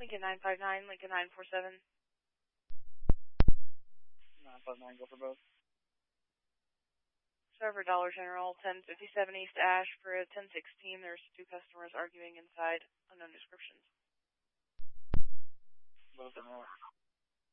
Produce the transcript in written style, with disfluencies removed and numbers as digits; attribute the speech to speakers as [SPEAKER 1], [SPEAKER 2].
[SPEAKER 1] Lincoln 959, Lincoln 947.
[SPEAKER 2] 959, go for both.
[SPEAKER 1] Server Dollar General, 1057 East Ash for 1016. There's two customers arguing inside, unknown descriptions.
[SPEAKER 2] Both in order.